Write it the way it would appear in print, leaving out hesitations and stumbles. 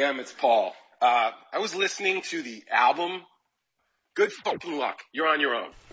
PM, it's Paul. I was listening to the album. Good fucking luck. You're on your own.